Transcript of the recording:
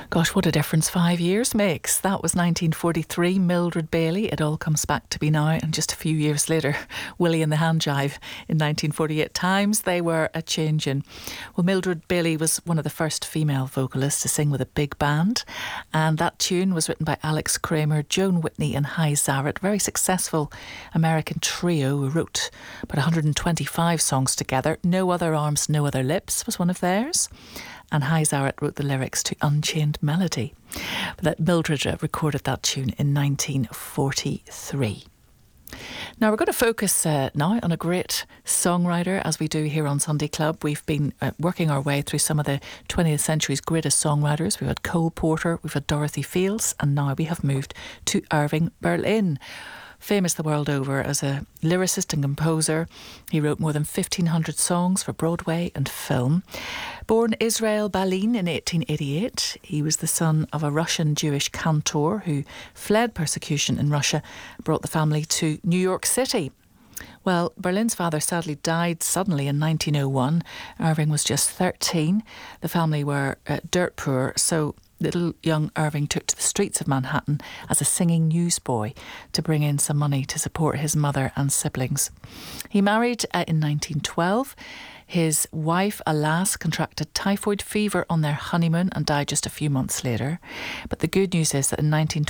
Gosh, what a difference 5 years makes. That was 1943, Mildred Bailey. It all comes back to me now. And just a few years later, Willie and the Hand Jive in 1948. Times they were a changing. Well, Mildred Bailey was one of the first female vocalists to sing with a big band. And that tune was written by Alex Kramer, Joan Whitney and Hy Zarrett. Very successful American trio who wrote about 125 songs together. No Other Arms, No Other Lips was one of theirs. And Hy Zarrett wrote the lyrics to Unchained Melody. But that Mildred recorded that tune in 1943. Now we're going to focus now on a great songwriter, as we do here on Sunday Club. We've been working our way through some of the 20th century's greatest songwriters. We've had Cole Porter, we've had Dorothy Fields, and now we have moved to Irving Berlin. Famous the world over as a lyricist and composer. He wrote more than 1,500 songs for Broadway and film. Born Israel Balin in 1888, he was the son of a Russian Jewish cantor who fled persecution in Russia, brought the family to New York City. Well, Berlin's father sadly died suddenly in 1901. Irving was just 13. The family were dirt poor, so little young Irving took to the streets of Manhattan as a singing newsboy to bring in some money to support his mother and siblings. He married in 1912. His wife, alas, contracted typhoid fever on their honeymoon and died just a few months later. But the good news is that in